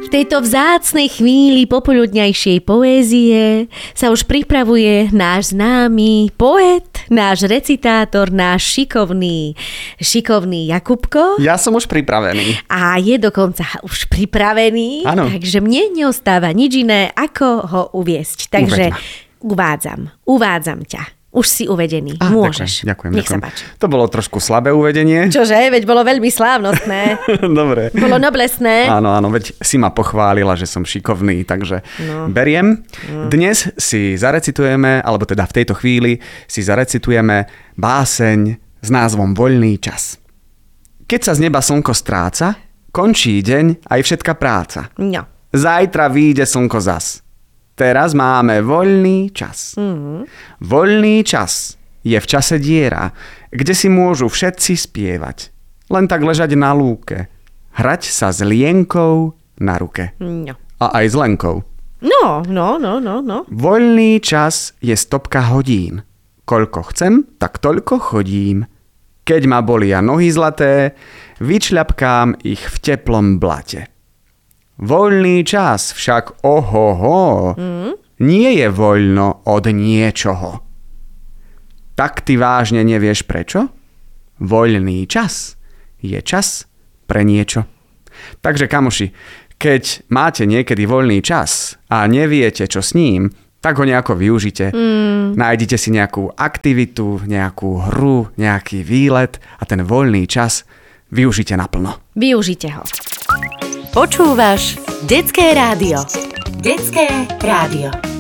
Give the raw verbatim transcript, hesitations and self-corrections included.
V tejto vzácnej chvíli popoludňajšej poézie sa už pripravuje náš známy poet, náš recitátor, náš šikovný, šikovný Jakubko. Ja som už pripravený. A je dokonca už pripravený, ano. Takže mne neostáva nič iné, ako ho uviesť. Takže uvádzam, uvádzam ťa. Už si uvedený. Ah, môžeš. Ďakujem, Nech ďakujem. sa páči. To bolo trošku slabé uvedenie. Čože? Veď bolo veľmi slávnostné. Dobre. Bolo noblesné. Áno, áno, veď si ma pochválila, že som šikovný, takže no. beriem. No. Dnes si zarecitujeme, alebo teda v tejto chvíli si zarecitujeme báseň s názvom Voľný čas. Keď sa z neba slnko stráca, končí deň aj všetka práca. No. Zajtra vyjde slnko zas. Teraz máme voľný čas. Mm-hmm. Voľný čas je v čase diera, kde si môžu všetci spievať. Len tak ležať na lúke. Hrať sa s lienkou na ruke. No. A aj s Lenkou. No, no, no, no, no. Voľný čas je stopka hodín. Koľko chcem, tak toľko chodím. Keď ma bolia nohy zlaté, vyčľapkám ich v teplom blate. Voľný čas však ohoho, mm. nie je voľno od niečoho. Tak ty vážne nevieš prečo? Voľný čas je čas pre niečo. Takže kamoši, keď máte niekedy voľný čas a neviete čo s ním, tak ho nejako využite. Mm. Nájdite si nejakú aktivitu, nejakú hru, nejaký výlet a ten voľný čas využite naplno. Využite ho. Počúvaš Detské rádio. Detské rádio.